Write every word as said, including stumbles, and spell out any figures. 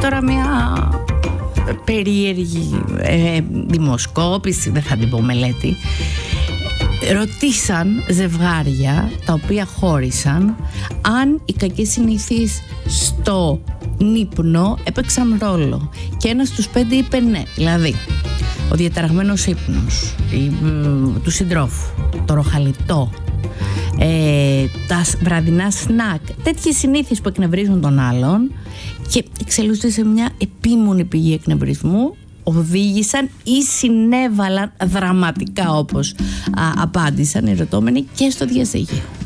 τώρα μια περίεργη ε, δημοσκόπηση, δεν θα την πω μελέτη. Ρωτήσαν ζευγάρια τα οποία χώρισαν αν οι κακές συνήθειες στο ύπνο έπαιξαν ρόλο, και ένας στους πέντε είπε ναι. Δηλαδή ο διαταραγμένος ύπνος η, του συντρόφου, το ροχαλιτό, ε, τα βραδινά σνακ, τέτοιες συνήθειες που εκνευρίζουν τον άλλον και εξελίσσονται σε μια επίμονη πηγή εκνευρισμού, οδήγησαν ή συνέβαλαν δραματικά, όπως α, απάντησαν οι ερωτώμενοι, και στο διαζύγιο.